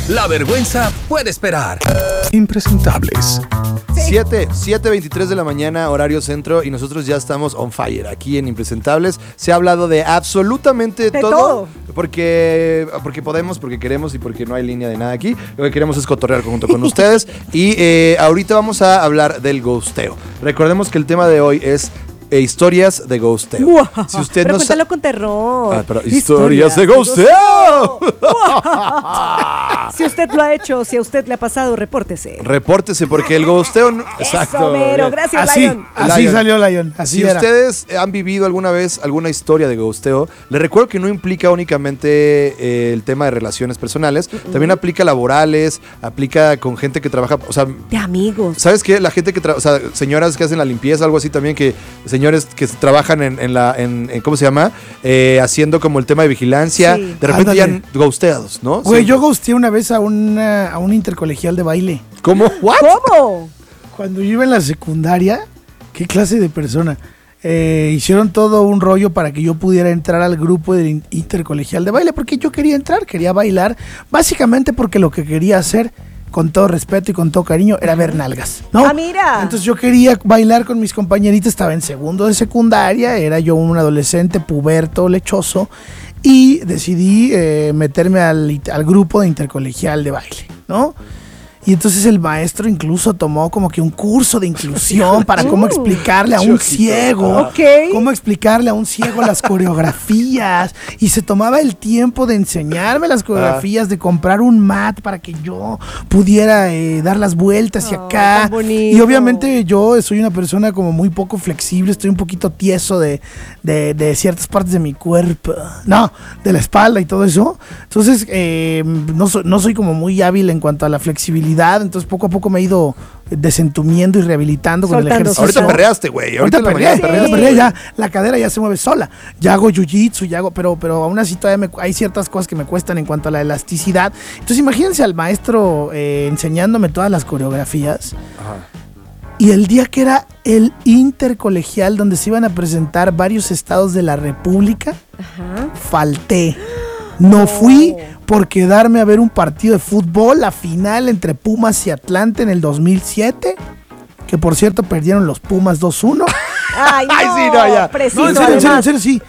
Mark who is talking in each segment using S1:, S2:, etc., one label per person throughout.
S1: La vergüenza puede esperar.
S2: Impresentables.
S3: 7:23 de la mañana, horario centro, y nosotros ya estamos on fire aquí en Impresentables. Se ha hablado de absolutamente todo. Porque podemos, porque queremos y porque no hay línea de nada aquí. Lo que queremos es cotorrear junto con ustedes. Y ahorita vamos a hablar del ghosteo. Recordemos que el tema de hoy es historias de ghosteo. Si usted
S4: pero
S3: no
S4: cuéntalo con terror.
S3: pero historias de ghosteo.
S4: Si usted lo ha hecho, si a usted le ha pasado, repórtese.
S3: Repórtese porque el ghosteo
S4: Exacto. Mero, gracias,
S5: Así,
S4: Lion.
S5: así salió Lion. Así
S3: si
S5: era.
S3: ustedes han vivido alguna vez alguna historia de ghosteo, les recuerdo que no implica únicamente el tema de relaciones personales, también aplica laborales, aplica con gente que trabaja, o sea,
S4: de amigos.
S3: ¿sabes qué? La gente que o sea, señoras que hacen la limpieza, algo así también, que señores que trabajan en ¿cómo se llama? Haciendo como el tema de vigilancia,
S4: Sí.
S3: de repente
S5: Ándale.
S3: ya han ghosteados, ¿no?
S5: Güey,
S3: Sí.
S5: yo ghosteé una vez a un intercolegial de baile.
S3: ¿Cómo? ¿What?
S4: ¿Cómo?
S5: Cuando yo iba en la secundaria, ¿qué clase de persona? Hicieron todo un rollo para que yo pudiera entrar al grupo del intercolegial de baile, porque yo quería entrar, quería bailar, básicamente porque lo que quería hacer, con todo respeto y con todo cariño, era ver nalgas, ¿no?
S4: Ah, mira.
S5: Entonces yo quería bailar con mis compañeritas, estaba en segundo de secundaria, era yo un adolescente puberto, lechoso, y decidí meterme al grupo de intercolegial de baile, ¿no? Y entonces el maestro incluso tomó como que un curso de inclusión para cómo explicarle a un ciego,
S4: Ok.
S5: cómo explicarle a un ciego las coreografías, y se tomaba el tiempo de enseñarme las coreografías, de comprar un mat para que yo pudiera dar las vueltas hacia acá.
S4: Tan bonito.
S5: Y obviamente yo soy una persona como muy poco flexible, estoy un poquito tieso de ciertas partes de mi cuerpo, no, de la espalda y todo eso. Entonces no soy como muy hábil en cuanto a la flexibilidad. Entonces poco a poco me he ido desentumiendo y rehabilitando con el
S4: Soltando,
S5: ejercicio.
S3: Ahorita perreaste, güey.
S5: Ahorita
S3: en la
S5: perreé,
S3: mañana perreaste.
S5: perreé, ya la cadera ya se mueve sola. Ya hago jiu-jitsu, pero aún así todavía hay ciertas cosas que me cuestan en cuanto a la elasticidad. Entonces imagínense al maestro enseñándome todas las coreografías.
S3: Ajá.
S5: Y el día que era el intercolegial donde se iban a presentar varios estados de la República,
S4: Ajá.
S5: falté. No fui por quedarme a ver un partido de fútbol, la final entre Pumas y Atlante en el 2007, que por cierto perdieron los Pumas 2-1.
S4: Ay, no.
S3: Ay, sí, no, ya.
S4: Preciso,
S5: No, en serio,
S4: además.
S5: sí.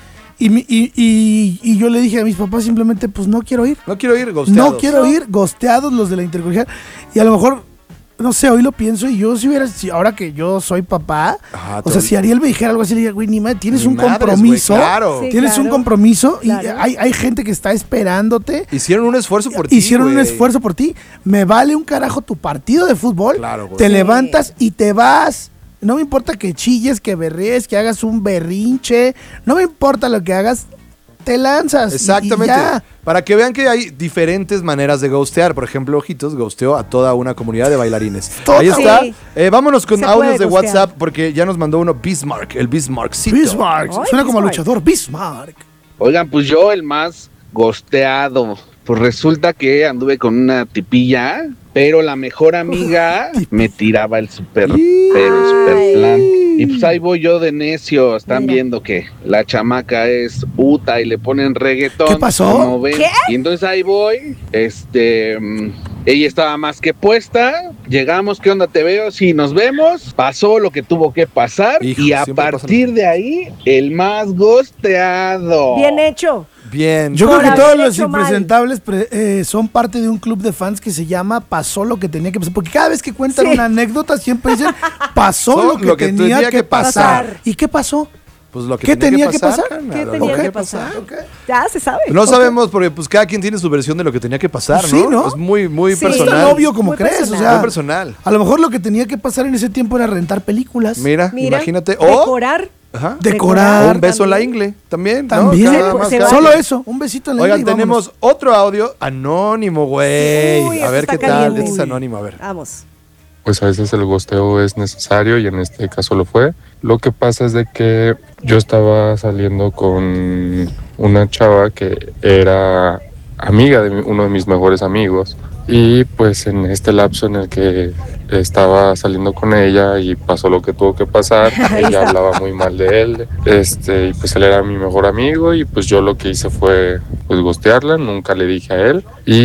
S5: Y yo le dije a mis papás simplemente, pues no quiero ir.
S3: No quiero ir ghosteados.
S5: No quiero ir, ghosteados los de la intercolegial. Y a lo mejor, no sé, hoy lo pienso, y yo si ahora que yo soy papá,
S3: Ajá,
S5: o sea, si Ariel me dijera algo así, le diría, güey, ni madre, tienes
S3: Ni
S5: un
S3: madres,
S5: compromiso.
S3: güey, claro.
S4: Sí,
S5: Tienes un
S4: claro.
S5: compromiso
S4: Claro.
S5: y hay gente que está esperándote.
S3: Hicieron un esfuerzo por ti,
S5: Hicieron un
S3: güey.
S5: esfuerzo por ti. Me vale un carajo tu partido de fútbol.
S3: Claro, güey.
S5: Te
S4: Sí.
S5: levantas y te vas. No me importa que chilles, que berrees, que hagas un berrinche. No me importa lo que hagas. Te lanzas. y
S3: Exactamente.
S5: ya.
S3: Para que vean que hay diferentes maneras de ghostear. Por ejemplo, Ojitos ghosteó a toda una comunidad de bailarines.
S5: Toda.
S3: Ahí está.
S4: Sí.
S3: Vámonos con
S4: Se
S3: audios
S4: puede
S3: de
S4: ghostear.
S3: WhatsApp porque ya nos mandó uno Bismarck, el Bismarckcito.
S5: Bismarck.
S4: Ay,
S5: Suena como a
S4: Bismarck.
S5: luchador. Bismarck.
S6: Oigan, pues yo el más gosteado. Pues resulta que anduve con una tipilla, pero la mejor amiga me tiraba el super plan. Y pues ahí voy yo de necio. Están
S4: Mira.
S6: viendo que la chamaca es uta y le ponen reggaetón.
S5: ¿Qué pasó?
S6: como ven.
S4: ¿Qué?
S6: Y entonces ahí voy. Ella estaba más que puesta. Llegamos, ¿qué onda? Te veo. Sí, nos vemos. Pasó lo que tuvo que pasar.
S3: Hijo,
S6: y a
S3: siempre pasa
S6: partir de ahí, el más gosteado.
S4: Bien hecho.
S3: Bien.
S5: Yo
S4: Por
S5: creo que
S4: haber
S5: todos los
S4: hecho mal.
S5: impresentables son parte de un club de fans que se llama Pasó lo que tenía que pasar. Porque cada vez que cuentan
S4: Sí.
S5: una anécdota siempre dicen Pasó lo que tenía que pasar. ¿Y qué pasó?
S3: Pues lo que
S5: ¿Qué tenía que pasar?
S3: carnal,
S4: ¿Qué
S3: lo
S4: tenía
S3: que
S4: que pasar?
S5: Ok.
S4: Ya se sabe.
S3: No sabemos porque pues cada quien tiene su versión de lo que tenía que pasar,
S5: Pues sí, ¿no?
S3: Es muy, muy
S4: Sí.
S5: No es
S3: personal.
S5: tan obvio como
S4: Muy
S5: crees.
S4: personal.
S5: O sea,
S3: Muy personal.
S5: a lo mejor lo que tenía que pasar en ese tiempo era rentar películas.
S3: Mira,
S4: Mira,
S3: imagínate. O
S4: decorar.
S3: ajá,
S5: Decorar.
S3: o un beso en la
S4: también.
S3: ingle. También. ¿no?
S5: También.
S3: Cada
S4: Se-
S3: más
S4: se
S3: cada
S4: vale.
S5: Solo
S3: quien.
S5: eso, un besito en la
S3: Oigan,
S5: ingle y vámonos.
S3: tenemos otro audio anónimo, güey.
S4: Uy,
S3: A
S4: esto
S3: ver
S4: está
S3: qué tal.
S4: caliente.
S3: Este es anónimo, a ver.
S4: Vamos.
S7: Pues a veces el gosteo es necesario y en este caso lo fue. Lo que pasa es de que yo estaba saliendo con una chava que era amiga de uno de mis mejores amigos y pues en este lapso en el que estaba saliendo con ella y pasó lo que tuvo que pasar,
S4: Ahí
S7: ella
S4: está.
S7: hablaba muy mal de él, y pues él era mi mejor amigo y pues yo lo que hice fue pues gostearla, nunca le dije a él y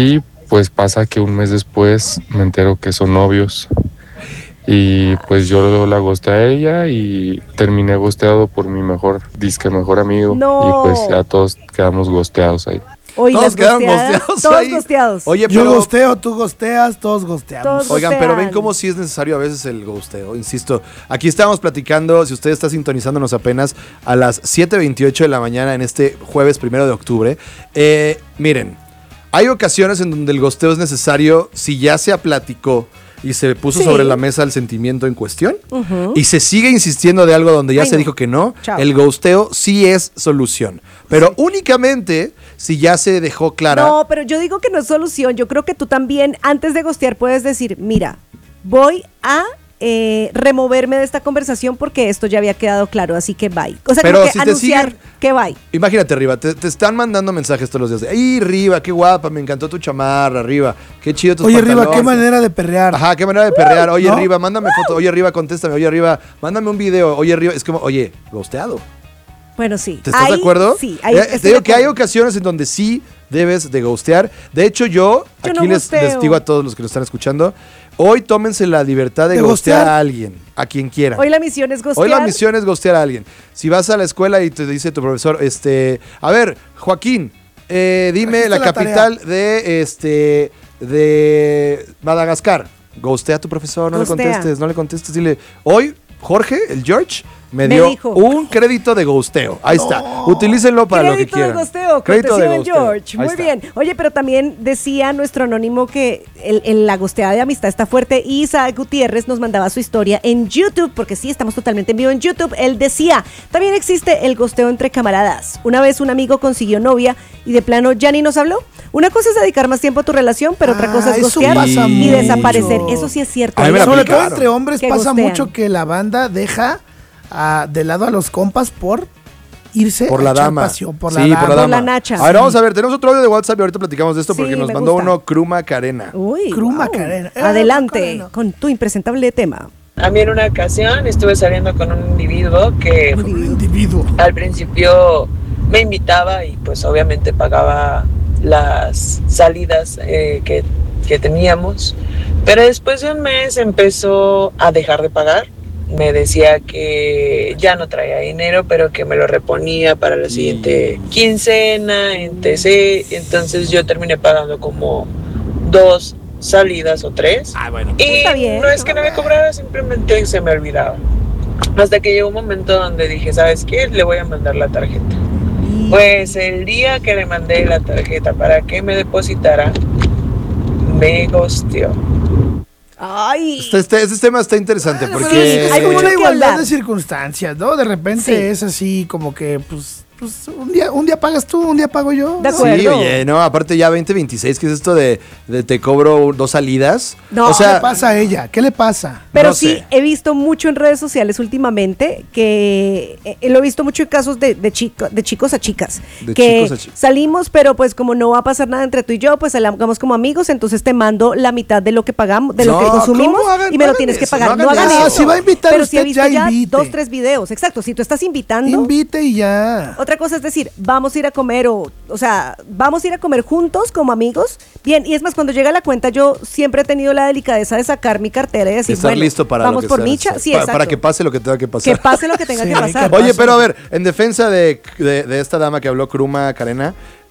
S7: pues pasa que un mes después me entero que son novios. Y pues yo la gosté a ella y terminé gosteado por mi mejor amigo.
S4: No.
S7: Y pues ya todos quedamos gosteados ahí.
S4: Oye,
S3: Todos
S4: las
S3: quedaron
S4: gosteadas,
S3: gosteados
S4: todos
S3: ahí.
S4: gosteados.
S3: Oye,
S5: Yo
S3: pero...
S5: gosteo, tú gosteas, todos gosteamos.
S4: Todos
S3: Oigan, pero ven
S4: gostean.
S3: cómo sí es necesario a veces el ghosteo, insisto. Aquí estábamos platicando, si usted está sintonizándonos apenas a las 7:28 de la mañana en este jueves 1 de octubre. Miren, hay ocasiones en donde el ghosteo es necesario si ya se platicó y se puso
S4: Sí.
S3: sobre la mesa el sentimiento en cuestión y se sigue insistiendo de algo donde ya
S4: Ay,
S3: se
S4: no.
S3: dijo que no,
S4: Chao.
S3: el ghosteo sí es solución. Pero únicamente si ya se dejó clara.
S4: No, pero yo digo que no es solución. Yo creo que tú también, antes de gostear, puedes decir, mira, voy a removerme de esta conversación porque esto ya había quedado claro, así que bye. O sea,
S3: Pero
S4: como que
S3: si te
S4: anunciar
S3: siguen-
S4: que bye.
S3: Imagínate, Riva, te están mandando mensajes todos los días de, ¡ay, Riva, qué guapa! Me encantó tu chamarra, Riva. Qué chido tus
S5: Oye, Riva,
S3: pantalones".
S5: qué manera de perrear.
S3: Ajá, qué manera de perrear. Oye,
S5: ¿no?
S3: Riva, mándame foto. Oye, Riva, contéstame. Oye, Riva, mándame un video. Oye, Riva, es como, oye, ghosteado.
S4: Bueno, sí.
S3: ¿Te estás
S4: Ahí,
S3: de acuerdo?
S4: Sí, ahí
S3: Te
S4: estoy
S3: digo
S4: de
S3: que hay
S4: acuerdo.
S3: ocasiones en donde sí debes de ghostear. De hecho,
S4: Yo
S3: aquí
S4: no
S3: les
S4: ghosteo.
S3: digo a todos los que nos están escuchando, hoy tómense la libertad de
S5: ¿De
S3: ghostear
S5: ghostear?
S3: a alguien, a quien quieran.
S4: Hoy la misión es gostear.
S3: Hoy la misión es ghostear a alguien. Si vas a la escuela y te dice tu profesor, a ver, Joaquín, dime
S5: Trajiste
S3: la
S5: la
S3: capital de Madagascar. Ghostea a tu profesor, no
S4: Ghostea.
S3: le contestes, dile, hoy Jorge, el George, me
S4: Me
S3: dio
S4: dijo.
S3: un crédito de ghosteo. Ahí está. Utilícenlo para lo que
S4: Crédito de
S3: quieran.
S4: gosteo,
S3: Crédito
S4: cortesía de
S3: ghosteo.
S4: George.
S3: Ahí
S4: Muy
S3: está.
S4: bien. Oye, pero también decía nuestro anónimo que la gosteada de amistad está fuerte. Y Isaac Gutiérrez nos mandaba su historia en YouTube, porque sí, estamos totalmente en vivo en YouTube. Él decía, también existe el gosteo entre camaradas. Una vez un amigo consiguió novia y de plano ya ni nos habló. Una cosa es dedicar más tiempo a tu relación, pero otra cosa es
S5: eso
S4: gostear
S5: pasa
S4: y
S5: mucho.
S4: desaparecer. Eso sí es cierto.
S3: A mí me la
S5: Sobre
S3: aplicaron.
S5: todo entre hombres
S4: Que
S5: pasa
S4: ghostean.
S5: mucho que la banda deja de lado a los compas por irse
S3: Por
S5: a
S3: la
S5: echar
S3: dama.
S5: pasión, por
S3: Sí,
S5: la dama.
S3: por la
S4: Por
S3: dama.
S4: la nacha.
S3: A ver,
S4: Sí.
S3: vamos a ver, tenemos otro audio de WhatsApp y ahorita platicamos de esto porque
S4: Sí,
S3: nos
S4: me
S3: mandó
S4: gusta.
S3: uno Kruma Carena.
S4: Uy,
S5: Cruma
S4: wow.
S5: Macarena.
S4: Adelante
S5: Macarena.
S4: con tu impresentable tema.
S8: A mí en una ocasión estuve saliendo con un individuo que
S5: Un individuo.
S8: al principio me invitaba y pues obviamente pagaba las salidas que teníamos, pero después de un mes empezó a dejar de pagar. Me decía que ya no traía dinero, pero que me lo reponía para la siguiente quincena, etc. Entonces yo terminé pagando como 2 salidas o 3.
S3: Ah, bueno.
S8: Y
S4: Está bien,
S8: no es que no me cobrara, simplemente se me olvidaba. Hasta que llegó un momento donde dije, ¿sabes qué? Le voy a mandar la tarjeta. Pues el día que le mandé la tarjeta para que me depositara, me ghosteó.
S4: Ay.
S3: Este tema está interesante
S5: Pero
S3: porque...
S4: hay mucho
S5: una
S4: que
S5: igualdad
S4: hablar.
S5: de circunstancias, ¿no? De repente
S4: Sí.
S5: es así como que, pues un día pagas tú, un día pago yo.
S4: De
S5: ¿no?
S4: acuerdo.
S3: Sí, oye, no, aparte ya 2026, ¿qué es esto de te cobro 2 salidas?
S4: No,
S3: o
S5: ¿Qué le
S3: sea,
S5: pasa a ella? ¿Qué le pasa?
S4: Pero
S3: no
S4: sí,
S3: sé.
S4: he visto mucho en redes sociales últimamente que lo he visto mucho en casos de chicos a chicas.
S3: De
S4: que
S3: chicos a chicas.
S4: salimos, pero pues como no va a pasar nada entre tú y yo, pues salgamos como amigos, entonces te mando la mitad de lo que pagamos, de lo
S3: No,
S4: que consumimos
S3: ¿cómo hagan?
S4: y me lo
S3: No
S4: tienes
S3: hagan
S4: que
S3: eso,
S4: pagar.
S3: no
S4: No
S3: hagan
S4: hagan
S3: eso.
S4: eso.
S5: Si va a invitar
S4: pero
S5: usted,
S4: sí he visto
S5: ya
S4: ya
S5: invite.
S4: 2, 3 videos. Exacto, si tú estás invitando.
S5: Invite y ya.
S4: Otra cosa es decir, vamos a ir a comer o sea, vamos a ir a comer juntos como amigos. Bien, y es más, cuando llega la cuenta, yo siempre he tenido la delicadeza de sacar mi cartera y decir,
S3: estar
S4: bueno,
S3: listo para
S4: vamos
S3: lo que
S4: por
S3: sea
S4: Micha.
S3: necesario.
S4: Sí,
S3: Para
S4: exacto.
S3: que pase lo que tenga que pasar.
S4: Que pase lo que tenga
S5: Sí,
S4: que
S5: que
S4: pasar.
S5: pase.
S3: Oye, pero a ver, en defensa de esta dama que habló, Kruma Carena,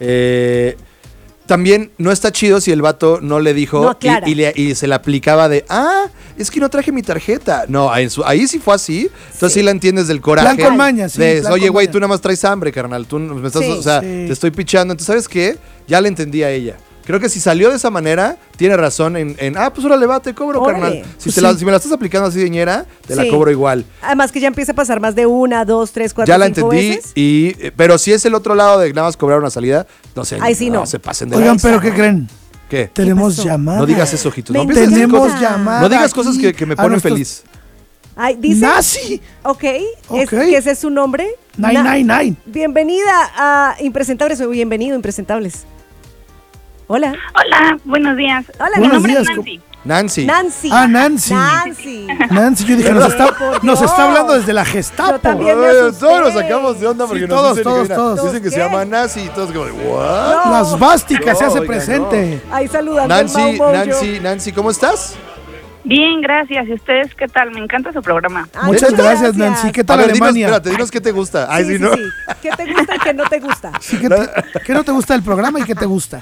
S3: también no está chido si el vato no le dijo
S4: No aclara.
S3: y se le aplicaba de, es que no traje mi tarjeta. No, ahí sí fue así. Entonces sí la entiendes del coraje.
S5: Plan con maña, sí,
S3: de,
S5: plan
S3: oye,
S5: con
S3: güey,
S5: maña.
S3: tú nada más traes hambre, carnal. Tú me estás,
S4: Sí.
S3: o sea,
S5: Sí.
S3: te estoy pichando. Entonces, ¿sabes qué? Ya le entendí a ella. Creo que si salió de esa manera, tiene razón en pues órale, va, te cobro,
S4: Órale.
S3: carnal. Si,
S5: Pues
S3: si me la estás aplicando así de ñera, te la
S4: Sí.
S3: cobro igual.
S4: Además que ya empieza a pasar más de 1, 2, 3, 4,
S3: Ya la
S4: 5
S3: entendí,
S4: veces.
S3: pero si es el otro lado de nada más cobrar una salida, no sé.
S4: Ahí sí no.
S3: se pasen de
S5: Oigan,
S3: lanza.
S5: pero ¿qué creen?
S3: ¿Qué?
S5: Tenemos
S4: pasó?
S5: llamada.
S3: No digas eso, ojitos.
S4: Me
S3: No empieces a decir
S5: Tenemos
S3: cosas-
S5: llamada.
S3: No digas cosas
S5: aquí
S3: que me
S5: a
S3: ponen
S5: nuestros-
S3: feliz.
S4: Ay, dice.
S5: Nazi.
S4: Ok.
S5: Ok.
S4: ¿Que ese es su nombre?
S5: 999.
S4: Bienvenida a Impresentables o bienvenido a Impresentables. Hola.
S9: Hola, buenos días.
S4: Hola,
S9: Mi
S5: Buenos
S9: nombre
S5: días,
S9: es Nancy.
S3: Nancy.
S4: Nancy.
S5: Ah, Nancy.
S4: Nancy.
S5: Nancy, yo dije, nos
S4: Dios.
S5: está hablando desde la Gestapo.
S4: Yo también me
S3: Oye,
S4: asusté.
S3: todos nos sacamos de onda porque
S5: Sí,
S3: nos
S5: todos,
S3: dicen,
S5: todos,
S3: que,
S5: todos.
S3: dicen que se
S4: ¿Qué?
S3: llama Nancy y todos como de, ¿what?
S4: No.
S5: La svástica se hace
S3: Oiga,
S5: presente.
S4: Ahí saludando al
S3: Nancy,
S4: Mau Mojo.
S3: Nancy, ¿cómo estás?
S9: Bien, gracias. ¿Y ustedes qué tal? Me encanta su programa.
S4: Ay,
S5: Muchas gracias, Nancy. ¿Qué tal
S3: A ver,
S5: Alemania?
S3: dinos qué te gusta. Ay,
S4: Sí,
S3: sí, ¿no?
S4: sí. ¿Qué te gusta y qué no te gusta?
S5: Sí, ¿qué no te gusta del programa y qué te gusta?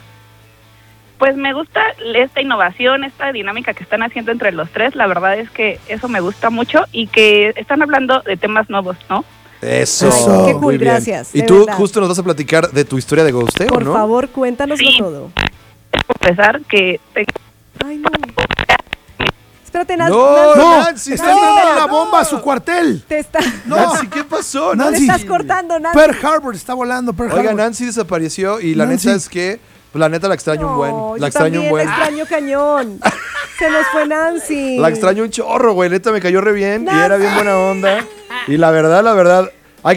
S9: Pues me gusta esta innovación, esta dinámica que están haciendo entre los tres. La verdad es que eso me gusta mucho y que están hablando de temas nuevos, ¿no?
S3: Eso.
S5: Ay, qué
S4: cool,
S3: muy bien.
S4: gracias,
S3: Y
S4: de
S3: tú
S4: verdad.
S3: justo nos vas a platicar de tu historia de ghosteo,
S4: Por
S3: ¿no?
S4: favor, cuéntanoslo
S9: Sí.
S4: todo.
S9: Confesar que
S4: Ay, no. Espérate, Nancy.
S3: No,
S5: No,
S3: Nancy,
S5: está
S3: no,
S5: entrando una
S3: no.
S5: bomba a su cuartel.
S4: Te, está,
S5: No.
S3: Nancy, ¿qué pasó?
S5: Nancy.
S4: te estás cortando, Nancy.
S5: Pearl Harbor está volando, Pearl
S3: Oiga,
S5: Harbor.
S3: Nancy desapareció y la
S5: Nancy.
S3: neta es que, pues, la neta la extraño un buen.
S4: No,
S3: La
S4: yo
S3: extraño un
S4: también
S3: buen.
S4: la extraño cañón. Se nos fue Nancy.
S3: La extraño un chorro, güey. Neta me cayó re bien y era bien buena onda. Y la verdad,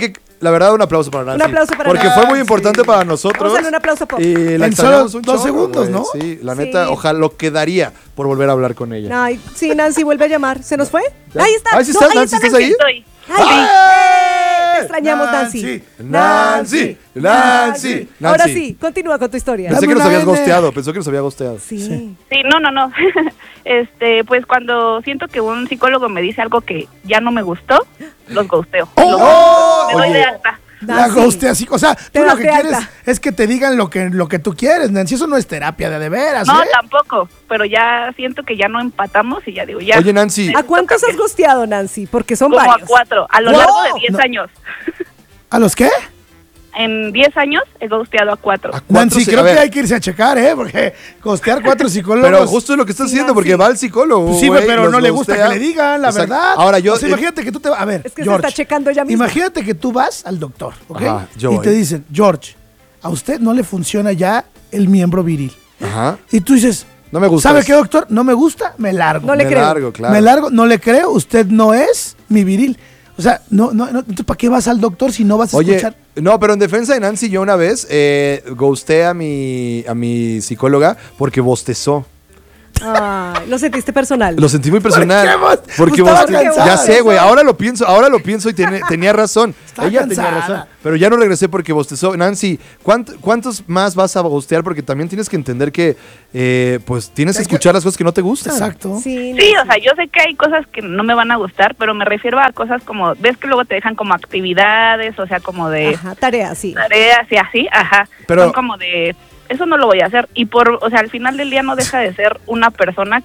S3: un aplauso para Nancy.
S4: Un aplauso para
S3: porque
S4: Nancy.
S3: fue muy importante para nosotros.
S4: Vamos a darle un aplauso pop.
S3: Y la
S5: En
S3: extrañamos
S5: solo
S3: un
S5: 2
S3: chorro,
S5: segundos,
S3: güey.
S5: ¿no?
S3: Sí, la neta,
S4: Sí.
S3: ojalá lo quedaría por volver a hablar con ella.
S4: Ay, sí, Nancy, vuelve a llamar. ¿Se nos fue?
S3: Ya.
S4: Ahí está.
S3: Ahí sí
S4: No,
S3: estás,
S4: ahí
S3: Nancy,
S4: está
S3: ¿estás ahí?
S9: estoy.
S4: Ay, te extrañamos, Nancy.
S3: Nancy, Nancy.
S4: Ahora sí, continúa con tu historia.
S3: Pensé
S5: Dame
S3: que nos
S5: una
S3: habías
S5: N.
S3: gosteado, pensó que nos había gosteado.
S4: Sí.
S9: Sí, no. Pues cuando siento que un psicólogo me dice algo que ya no me gustó, los ghosteo.
S5: ¡Oh!
S9: Me doy
S3: Oye.
S9: de alta.
S5: La
S4: Nancy.
S5: ghostea así, o sea,
S4: Te
S5: tú lo
S4: das
S5: que
S4: de
S5: quieres
S4: alta.
S5: es que te digan lo que tú quieres, Nancy. Eso no es terapia de veras,
S9: No,
S5: ¿eh?
S9: tampoco, pero ya siento que ya no empatamos y ya digo, ya.
S3: Oye, Nancy.
S4: ¿A cuántos has gosteado, Nancy? Porque son
S9: Como
S4: varios.
S9: a 4, a lo
S5: ¡Wow!
S9: largo de 10
S5: No.
S9: años.
S5: ¿A los qué?
S9: En 10 años he ghosteado a 4.
S3: ¿A cuántos
S5: Nancy,
S3: se-
S5: creo
S3: a ver,
S5: que hay que irse a checar, ¿eh? Porque costear 4 psicólogos.
S3: Pero justo es lo que estás
S4: Sí,
S3: haciendo,
S4: Nancy.
S3: porque va al psicólogo.
S5: Pues sí,
S3: güey,
S5: pero
S3: los
S5: no le gusta
S3: ghostea.
S5: que le digan la
S3: Exacto.
S5: verdad.
S3: Ahora yo.
S5: O sea, imagínate que tú te vas. A ver,
S4: Es que
S5: George,
S4: se está checando ella misma.
S5: imagínate que tú vas al doctor, ¿ok?
S3: Ajá, yo
S5: y
S3: voy.
S5: te dicen, George, a usted no le funciona ya el miembro viril.
S3: Ajá.
S5: Y tú dices,
S3: No me gusta.
S5: ¿sabe qué, doctor? No me gusta, me largo.
S4: No le
S3: Me
S4: creo.
S3: largo, claro.
S5: Me largo, no le creo, usted no es mi viril. O sea, no, entonces, ¿para qué vas al doctor si no vas a
S3: Oye,
S5: escuchar?
S3: no, pero en defensa de Nancy, yo una vez ghosté a mi psicóloga porque bostezó.
S4: Ay, lo sentiste personal.
S3: Lo sentí muy personal.
S5: qué vos?
S3: Porque
S5: Estaba
S3: bostezó.
S5: cansada.
S3: Ya sé, güey. Ahora lo pienso y tenía razón.
S5: Estaba
S3: Ella
S5: cansada.
S3: tenía razón. Pero ya no regresé porque bostezó. Nancy, ¿cuántos más vas a bostear? Porque también tienes que entender que pues tienes que escuchar las cosas que no te gustan.
S5: Exacto.
S4: Sí,
S9: Sí, o sea, yo sé que hay cosas que no me van a gustar, pero me refiero a cosas como, ves que luego te dejan como actividades, o sea, como de
S4: Ajá, tarea, sí.
S9: tareas y así, ajá.
S3: Pero-
S9: Son como de, eso no lo voy a hacer. Y o sea, al final del día no deja de ser una persona